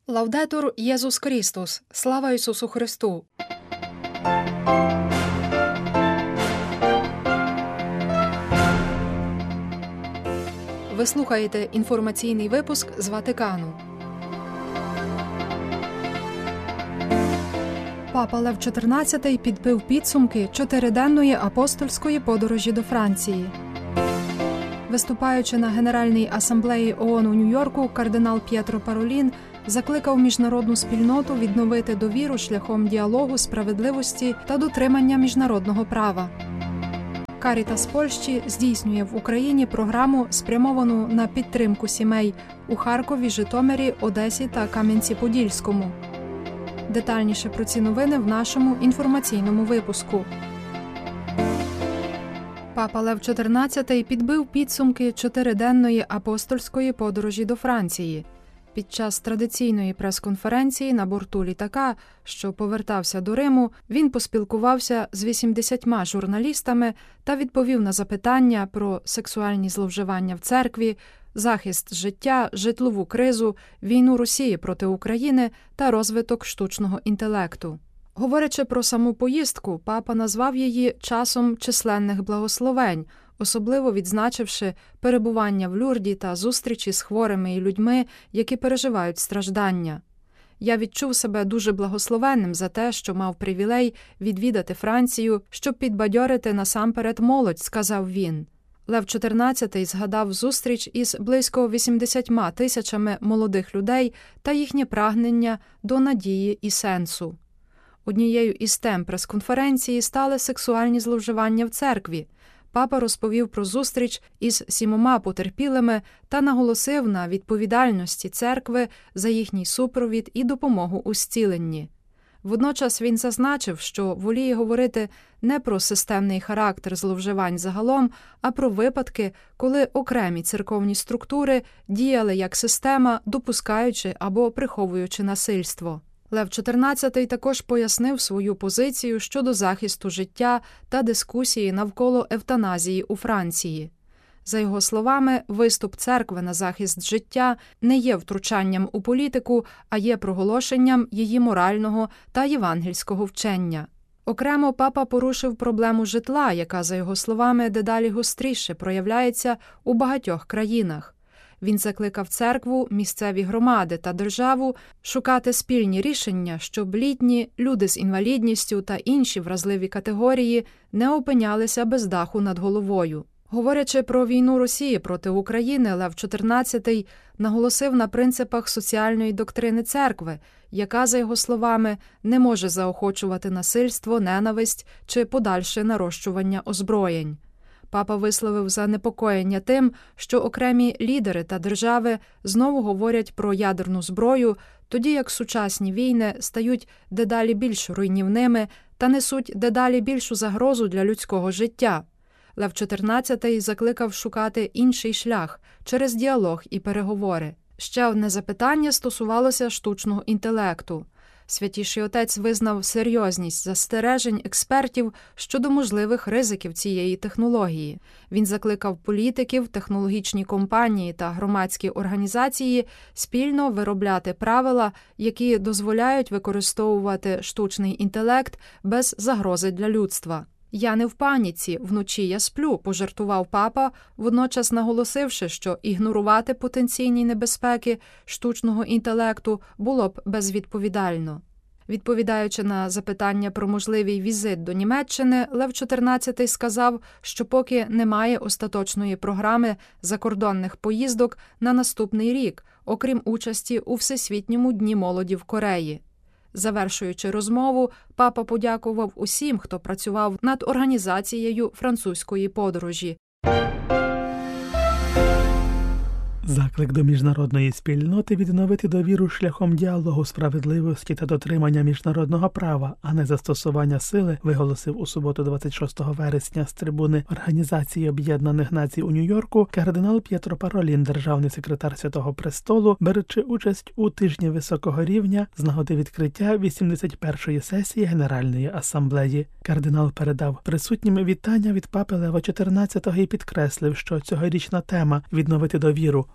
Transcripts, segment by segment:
Лаудетур Єсус Христос! Слава Ісусу Христу! Ви слухаєте інформаційний випуск з Ватикану. Папа Лев XIV підбив підсумки 4-денної апостольської подорожі до Франції. Виступаючи на Генеральній асамблеї ООН у Нью-Йорку, кардинал П'єтро Паролін закликав міжнародну спільноту відновити довіру шляхом діалогу, справедливості та дотримання міжнародного права. Карітас Польщі здійснює в Україні програму, спрямовану на підтримку сімей у Харкові, Житомирі, Одесі та Кам'янці-Подільському. Детальніше про ці новини в нашому інформаційному випуску. Папа Лев XIV підбив підсумки 4-денної апостольської подорожі до Франції. Під час традиційної прес-конференції на борту літака, що повертався до Риму, він поспілкувався з 80 журналістами та відповів на запитання про сексуальні зловживання в церкві, захист життя, житлову кризу, війну Росії проти України та розвиток штучного інтелекту. Говорячи про саму поїздку, папа назвав її часом численних благословень, особливо відзначивши перебування в Люрді та зустрічі з хворими і людьми, які переживають страждання. «Я відчув себе дуже благословенним за те, що мав привілей відвідати Францію, щоб підбадьорити насамперед молодь», – сказав він. Лев XIV згадав зустріч із близько 80 тисячами молодих людей та їхнє прагнення до надії і сенсу. Однією із тем прес-конференції стали сексуальні зловживання в церкві. Папа розповів про зустріч із 7 потерпілими та наголосив на відповідальності церкви за їхній супровід і допомогу у зціленні. Водночас він зазначив, що воліє говорити не про системний характер зловживань загалом, а про випадки, коли окремі церковні структури діяли як система, допускаючи або приховуючи насильство. Лев XIV також пояснив свою позицію щодо захисту життя та дискусії навколо евтаназії у Франції. За його словами, виступ церкви на захист життя не є втручанням у політику, а є проголошенням її морального та євангельського вчення. Окремо папа порушив проблему житла, яка, за його словами, дедалі гостріше проявляється у багатьох країнах. Він закликав церкву, місцеві громади та державу шукати спільні рішення, щоб літні, люди з інвалідністю та інші вразливі категорії не опинялися без даху над головою. Говорячи про війну Росії проти України, Лев XIV наголосив на принципах соціальної доктрини церкви, яка, за його словами, не може заохочувати насильство, ненависть чи подальше нарощування озброєнь. Папа висловив занепокоєння тим, що окремі лідери та держави знову говорять про ядерну зброю, тоді як сучасні війни стають дедалі більш руйнівними та несуть дедалі більшу загрозу для людського життя. Лев XIV закликав шукати інший шлях через діалог і переговори. Ще одне запитання стосувалося штучного інтелекту. Святіший Отець визнав серйозність застережень експертів щодо можливих ризиків цієї технології. Він закликав політиків, технологічні компанії та громадські організації спільно виробляти правила, які дозволяють використовувати штучний інтелект без загрози для людства. «Я не в паніці, вночі я сплю», – пожартував папа, водночас наголосивши, що ігнорувати потенційні небезпеки штучного інтелекту було б безвідповідально. Відповідаючи на запитання про можливий візит до Німеччини, Лев XIV сказав, що поки немає остаточної програми закордонних поїздок на наступний рік, окрім участі у Всесвітньому дні молоді в Кореї. Завершуючи розмову, папа подякував усім, хто працював над організацією французької подорожі. Заклик до міжнародної спільноти відновити довіру шляхом діалогу, справедливості та дотримання міжнародного права, а не застосування сили, виголосив у суботу 26 вересня з трибуни Організації Об'єднаних Націй у Нью-Йорку кардинал П'єтро Паролін, державний секретар Святого Престолу, беручи участь у тижні високого рівня з нагоди відкриття 81-ї сесії Генеральної асамблеї. Кардинал передав присутнім вітання від папи Лева XIV і підкреслив, що цьогорічна тема «Відновити довіру»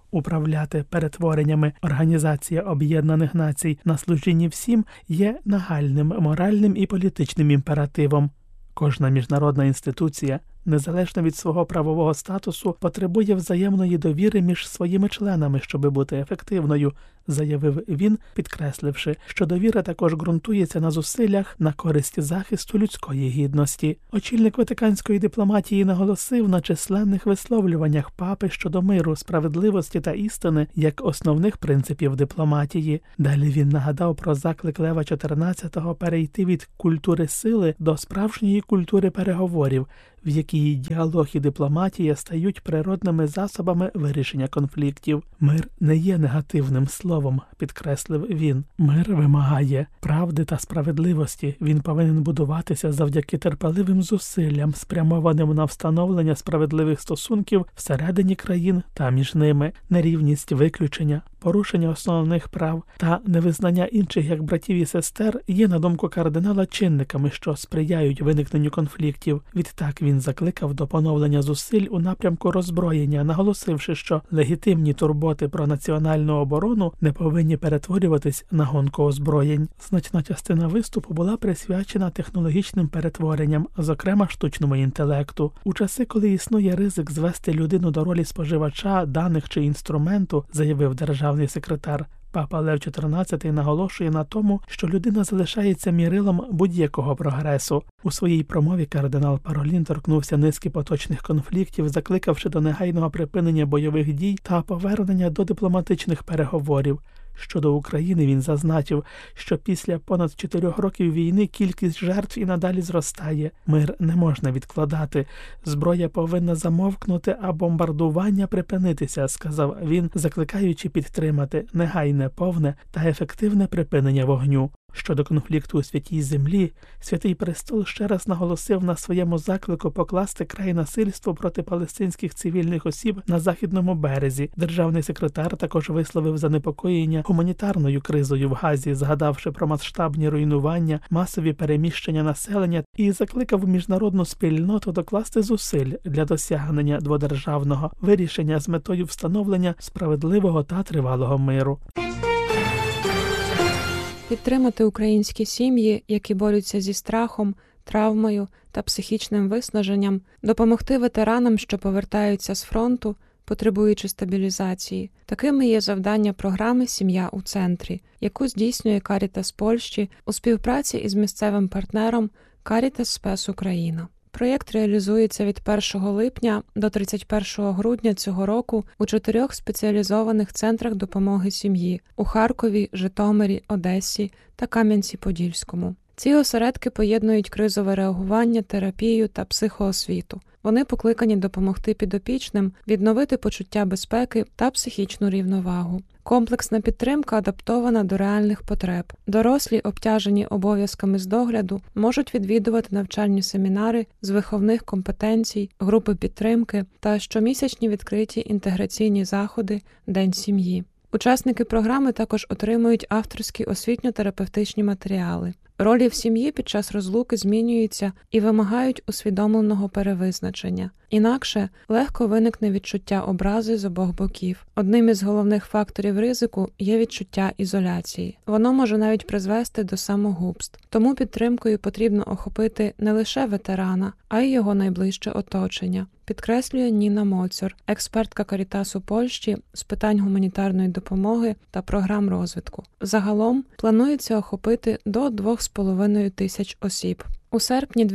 Управляти перетвореннями Організація Об'єднаних Націй на служінні всім є нагальним моральним і політичним імперативом. Кожна міжнародна інституція, незалежно від свого правового статусу, потребує взаємної довіри між своїми членами, щоби бути ефективною, заявив він, підкресливши, що довіра також ґрунтується на зусиллях на користь захисту людської гідності. Очільник ватиканської дипломатії наголосив на численних висловлюваннях папи щодо миру, справедливості та істини як основних принципів дипломатії. Далі він нагадав про заклик Лева XIV перейти від культури сили до справжньої культури переговорів, в якій діалог і дипломатія стають природними засобами вирішення конфліктів. Мир не є негативним словом, підкреслив він. Мир вимагає правди та справедливості. Він повинен будуватися завдяки терпеливим зусиллям, спрямованим на встановлення справедливих стосунків всередині країн та між ними. Нерівність, виключення, порушення основних прав та невизнання інших як братів і сестер є, на думку кардинала, чинниками, що сприяють виникненню конфліктів. Відтак він закликав до поновлення зусиль у напрямку роззброєння, наголосивши, що легітимні турботи про національну оборону не повинні перетворюватись на гонку озброєнь. Значна частина виступу була присвячена технологічним перетворенням, зокрема штучному інтелекту. У часи, коли існує ризик звести людину до ролі споживача даних чи інструменту, заявив державний секретар, Папа Лев XIV наголошує на тому, що людина залишається мірилом будь-якого прогресу. У своїй промові кардинал Паролін торкнувся низки поточних конфліктів, закликавши до негайного припинення бойових дій та повернення до дипломатичних переговорів. Щодо України він зазначив, що після понад 4 років війни кількість жертв і надалі зростає. Мир не можна відкладати. Зброя повинна замовкнути, а бомбардування припинитися, сказав він, закликаючи підтримати негайне, повне та ефективне припинення вогню. Щодо конфлікту у Святій Землі, Святий Престол ще раз наголосив на своєму заклику покласти край насильству проти палестинських цивільних осіб на Західному березі. Державний секретар також висловив занепокоєння гуманітарною кризою в Газі, згадавши про масштабні руйнування, масові переміщення населення і закликав міжнародну спільноту докласти зусиль для досягнення дводержавного вирішення з метою встановлення справедливого та тривалого миру. Підтримати українські сім'ї, які борються зі страхом, травмою та психічним виснаженням, допомогти ветеранам, що повертаються з фронту, потребуючи стабілізації. Такими є завдання програми «Сім'я у центрі», яку здійснює Caritas Польщі у співпраці із місцевим партнером Caritas Spes Україна. Проєкт реалізується від 1 липня до 31 грудня цього року у 4 спеціалізованих центрах допомоги сім'ї – у Харкові, Житомирі, Одесі та Кам'янці-Подільському. Ці осередки поєднують кризове реагування, терапію та психоосвіту. Вони покликані допомогти підопічним відновити почуття безпеки та психічну рівновагу. Комплексна підтримка адаптована до реальних потреб. Дорослі, обтяжені обов'язками з догляду, можуть відвідувати навчальні семінари з виховних компетенцій, групи підтримки та щомісячні відкриті інтеграційні заходи «День сім'ї». Учасники програми також отримують авторські освітньо-терапевтичні матеріали. Ролі в сім'ї під час розлуки змінюються і вимагають усвідомленого перевизначення. Інакше легко виникне відчуття образи з обох боків. Одним із головних факторів ризику є відчуття ізоляції. Воно може навіть призвести до самогубств. Тому підтримкою потрібно охопити не лише ветерана, а й його найближче оточення, підкреслює Ніна Моцьор, експертка Карітасу Польщі з питань гуманітарної допомоги та програм розвитку. Загалом планується охопити до 2,5 тисяч осіб. У серпні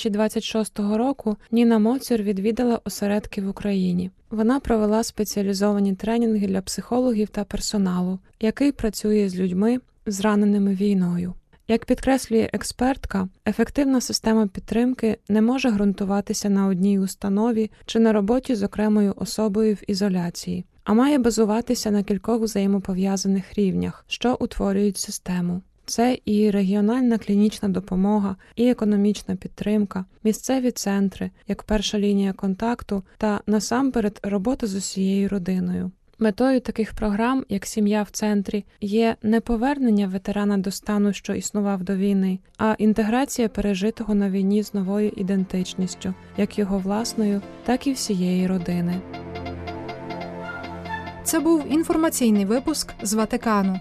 2026 року Ніна Моцьор відвідала осередки в Україні. Вона провела спеціалізовані тренінги для психологів та персоналу, який працює з людьми, зраненими війною. Як підкреслює експертка, ефективна система підтримки не може ґрунтуватися на одній установі чи на роботі з окремою особою в ізоляції, а має базуватися на кількох взаємопов'язаних рівнях, що утворюють систему. Це і регіональна клінічна допомога, і економічна підтримка, місцеві центри, як перша лінія контакту та, насамперед, робота з усією родиною. Метою таких програм, як «Сім'я в центрі», є не повернення ветерана до стану, що існував до війни, а інтеграція пережитого на війні з новою ідентичністю, як його власною, так і всієї родини. Це був інформаційний випуск з Ватикану.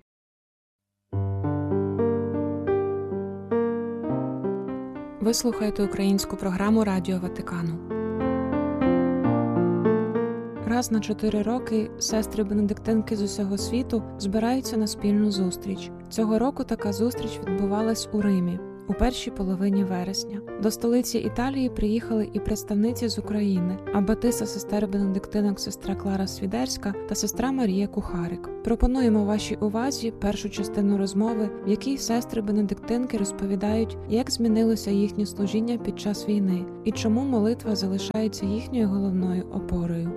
Ви слухаєте українську програму Радіо Ватикану. Раз на 4 роки сестри-бенедиктинки з усього світу збираються на спільну зустріч. Цього року така зустріч відбувалась у Римі у першій половині вересня. До столиці Італії приїхали і представниці з України, аббатиса сестер-бенедиктинок сестра Клара Свідерська та сестра Марія Кухарик. Пропонуємо вашій увазі першу частину розмови, в якій сестри-бенедиктинки розповідають, як змінилося їхнє служіння під час війни і чому молитва залишається їхньою головною опорою.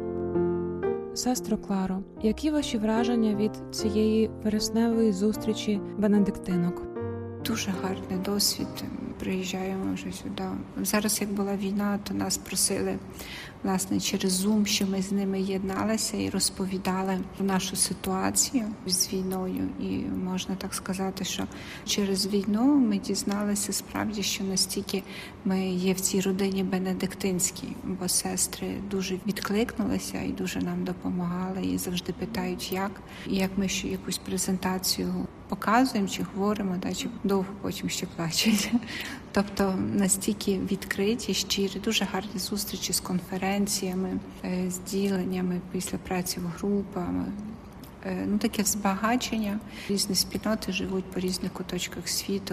Сестро Кларо, які ваші враження від цієї вересневої зустрічі бенедиктинок? Дуже гарний досвід. Приїжджаємо вже сюди. Зараз, як була війна, то нас просили, власне, через Zoom, що ми з ними єдналися і розповідали про нашу ситуацію з війною. І можна так сказати, що через війну ми дізналися справді, що настільки ми є в цій родині бенедиктинській, бо сестри дуже відкликнулися і дуже нам допомагали, і завжди питають, як. І як ми ще якусь презентацію показуємо, чи говоримо, чи довго потім ще плачуть. Тобто настільки відкриті, щирі, дуже гарні зустрічі з конференціями, з діленнями після праці в групах. Таке збагачення. Різні спільноти живуть по різних куточках світу.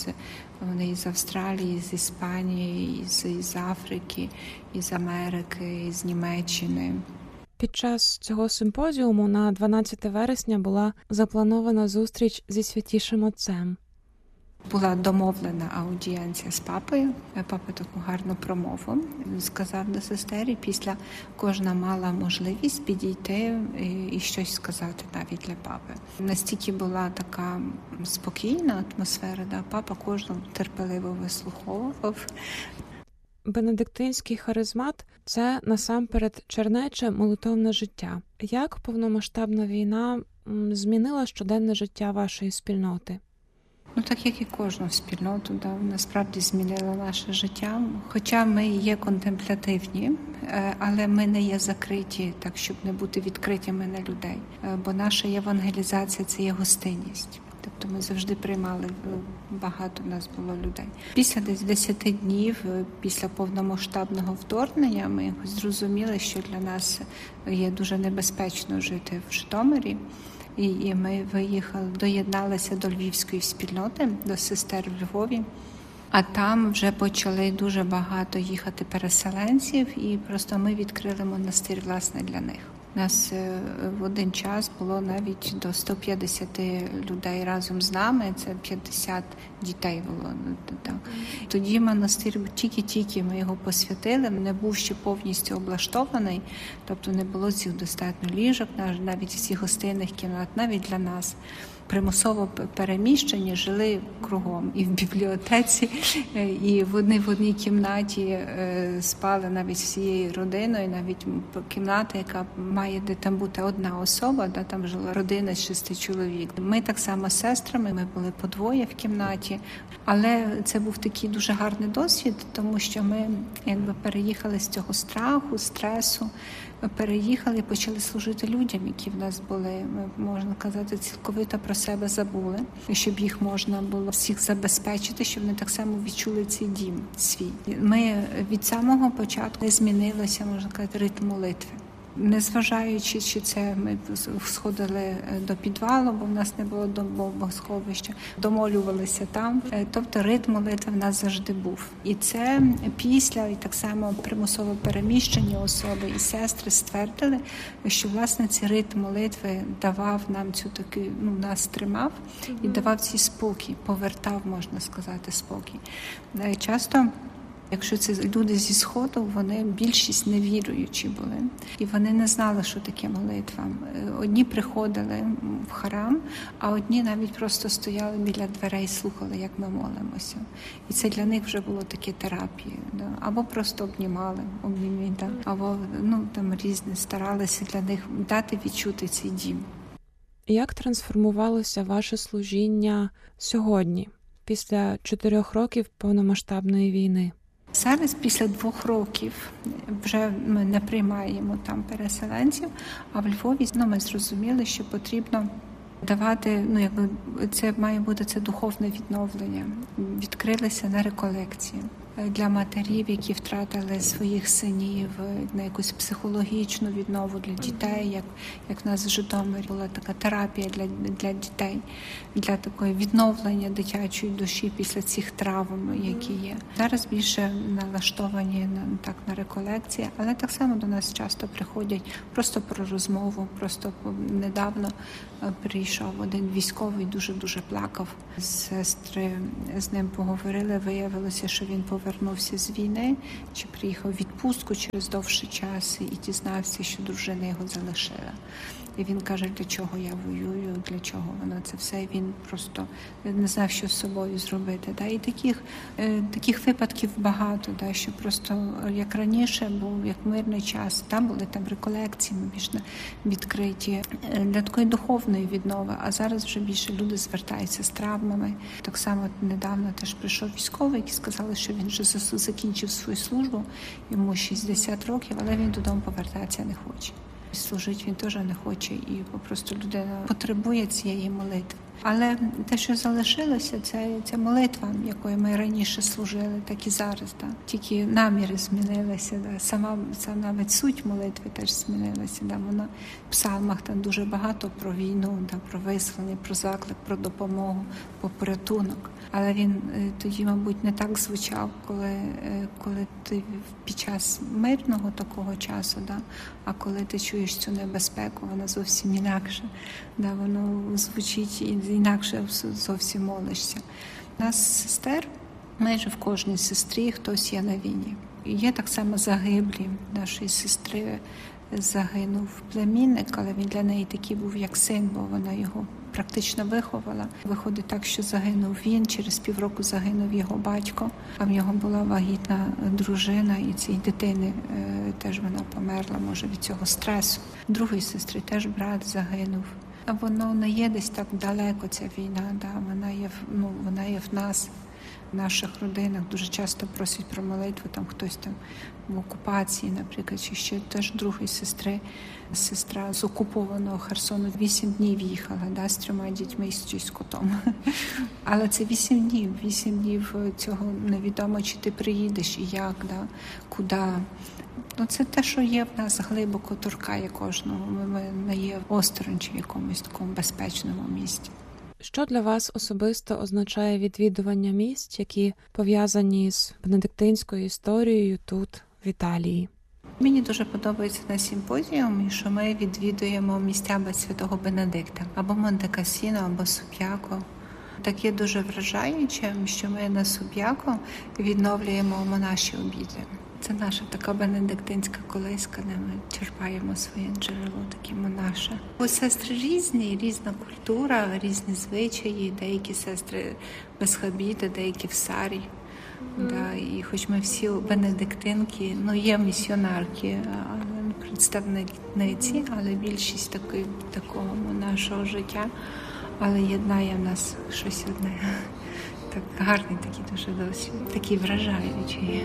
Вони із Австралії, з Іспанії, із Африки, із Америки, із Німеччини. Під час цього симпозіуму на 12 вересня була запланована зустріч зі Святішим Отцем. Була домовлена аудієнція з папою. Папа таку гарну промову сказав до сестер, і після кожна мала можливість підійти і щось сказати навіть для папи. Настільки була така спокійна атмосфера, папа кожного терпеливо вислуховував. Бенедиктинський харизмат – це насамперед чернече молитовне життя. Як повномасштабна війна змінила щоденне життя вашої спільноти? Так як і кожну спільноту, насправді змінила наше життя. Хоча ми є контемплятивні, але ми не є закриті, так щоб не бути відкритими на людей. Бо наша євангелізація – це є гостинність. Тобто ми завжди приймали, багато в нас було людей. Після десь 10 днів, після повномасштабного вторгнення, ми зрозуміли, що для нас є дуже небезпечно жити в Житомирі. І ми виїхали, доєдналися до львівської спільноти, до сестер в Львові. А там вже почали дуже багато їхати переселенців, і просто ми відкрили монастир, власне, для них. У нас в один час було навіть до 150 людей разом з нами, це 50 дітей було. Тоді монастир тільки-тільки ми його посвятили, не був ще повністю облаштований, тобто не було цих достатньо ліжок, навіть всіх гостинних кімнат, навіть для нас. Примусово переміщені, жили кругом і в бібліотеці, і вони в одній кімнаті спали навіть всією родиною, навіть кімната, яка має де там бути одна особа, там жила родина з 6 чоловік. Ми так само з сестрами, ми були по двоє в кімнаті, але це був такий дуже гарний досвід, тому що ми переїхали з цього страху, стресу, переїхали і почали служити людям, які в нас були, ми, можна казати, цілковито про себе забули, щоб їх можна було всіх забезпечити, щоб вони так само відчули цей дім свій. Ми від самого початку змінилося, можна казати, ритм молитви. Незважаючи, чи це ми сходили до підвалу, бо в нас не було бомбосховища, домолювалися там. Тобто ритм молитви в нас завжди був. І це після, і так само примусово переміщені особи і сестри ствердили, що, власне, цей ритм молитви давав нам цю таку, нас тримав і давав цей спокій, повертав, можна сказати, спокій. Часто, якщо це люди зі Сходу, вони більшість невіруючі були. І вони не знали, що таке молитва. Одні приходили в храм, а одні навіть просто стояли біля дверей і слухали, як ми молимося. І це для них вже було таке терапією. Або просто обнімали, або там різне, старалися для них дати відчути цей дім. Як трансформувалося ваше служіння сьогодні, після 4 років повномасштабної війни? Зараз, після 2 років, вже ми не приймаємо там переселенців, а в Львові ми зрозуміли, що потрібно давати, це має бути це духовне відновлення. Відкрилися на реколекції для матерів, які втратили своїх синів, на якусь психологічну віднову для дітей, як в нас в Житомирі була така терапія для дітей, для такої відновлення дитячої душі після цих травм, які є. Зараз більше налаштовані на реколекції, але так само до нас часто приходять просто про розмову. Просто недавно прийшов один військовий, дуже плакав. Сестри з ним поговорили, виявилося, що він повернувся з війни, чи приїхав в відпустку через довший час і дізнався, що дружина його залишила. І він каже, для чого я воюю, для чого воно це все. І він просто не знав, що з собою зробити. І таких випадків багато, що просто як раніше був, як мирний час, там були реколекції, ми більш відкриті для такої духовної віднови, а зараз вже більше люди звертаються з травмами. Так само недавно теж прийшов військовий, який сказали, що він вже закінчив свою службу, йому 60 років, але він додому повертатися не хоче. Служити він теж не хоче, і просто людина потребує цієї молитви. Але те, що залишилося, це молитва, якою ми раніше служили, так і зараз. Тільки наміри змінилися. Сама навіть суть молитви теж змінилася. Вона в псалмах там дуже багато про війну, про визволення, про заклик, про допомогу, про порятунок. Але він тоді, мабуть, не так звучав, коли ти під час мирного такого часу, а коли ти чуєш цю небезпеку, вона зовсім інакше. Воно звучить інакше, зовсім молишся. У нас сестер, майже в кожній сестрі хтось є на війні. Є так само загиблі. Нашої сестри загинув племінник, але він для неї такий був як син, бо вона його практично виховала. Виходить так, що загинув він, через півроку загинув його батько, а в нього була вагітна дружина, і цій дитини теж вона померла, може, від цього стресу. Другої сестри теж брат загинув. А воно не є десь так далеко, ця війна, вона є в нас, в наших родинах. Дуже часто просять про молитву, хтось там в окупації, наприклад, чи ще теж другої сестри. Сестра з окупованого Херсону 8 днів їхала, з 3 дітьми і з котом. Але це 8 днів. 8 днів цього невідомо, чи ти приїдеш, і як, куди. Це те, що є в нас, глибоко торкає кожного. Ми не є осторонь чи в якомусь такому безпечному місці. Що для вас особисто означає відвідування місць, які пов'язані з бенедиктинською історією тут, в Італії? Мені дуже подобається на симпозіумі, що ми відвідуємо місця Святого Бенедикта, або Монте-Кассіно, або Суб'яко. Таке дуже вражаюче, що ми на Суб'яко відновлюємо монаші обіди. Це наша така бенедиктинська колиска, де ми черпаємо своє джерело, такі монаші. Бо сестри різні, різна культура, різні звичаї. Деякі сестри без хабіта, деякі в сарі. І хоч ми всі бенедиктинки, є місіонарки, представниці, але більшість такого нашого життя, але єднає в нас щось одне. Так гарний такий дуже досвід, такий вражаючий.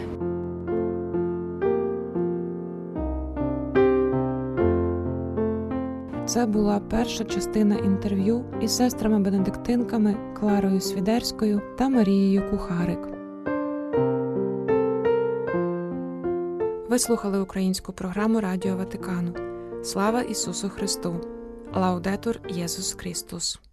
Це була перша частина інтерв'ю із сестрами-бенедиктинками Кларою Свідерською та Марією Кухарик. Ви слухали українську програму Радіо Ватикану. Слава Ісусу Христу! Лаудетур Єсус Христос!